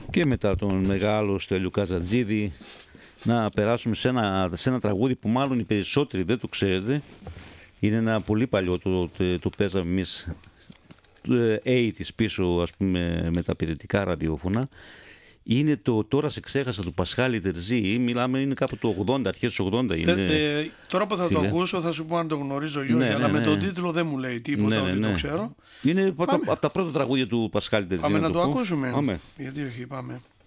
και μετά τον μεγάλο Στέλιο Καζατζίδη να περάσουμε σε ένα τραγούδι που μάλλον οι περισσότεροι δεν το ξέρετε. Είναι ένα πολύ παλιό, το παίζαμε εμείς 80's πίσω, ας πούμε, με τα πυρητικά ραδιόφωνα. Είναι το «Τώρα σε ξέχασα» του Πασχάλη Τερζή. Μιλάμε, είναι κάπου το 80, αρχές του 80 είναι. Τώρα που θα το ακούσω θα σου πω αν το γνωρίζω, Γιώργη, αλλά με τον τίτλο δεν μου λέει τίποτα ότι το ξέρω. Είναι από τα πρώτα τραγούδια του Πασχάλη Τερζή. Πάμε να το ακούσουμε. Γιατί όχι, πάμε.